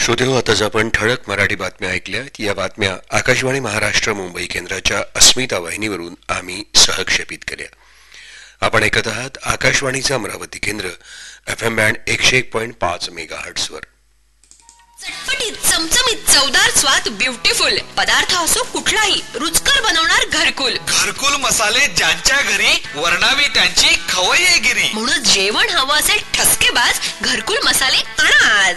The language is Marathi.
श्रोतेहो, आताच आपण ठळक मराठी बातम्या ऐकल्यात. या बातम्या आकाशवाणी महाराष्ट्र मुंबई केंद्राच्या अस्मिता वाहिनीवरून आम्ही सहक्षेपित केल्या. आपण ऐकत आहात आकाशवाणीचा अमरावती केंद्र FM बँड 101.5 मेगाहर्ट्झवर. चटपटीत, चमचमीत, चवदार स्वाद, ब्युटिफुल पदार्थ असो कुठलाही, रुचकर बनवणार घरकुल. घरकुल मसाले ज्यांच्या घरी, वर्णावी त्यांची खवय्येगिरी. म्हणून जेवण हवं असेल ठसकेबाज, घरकुल मसाले आणा आज.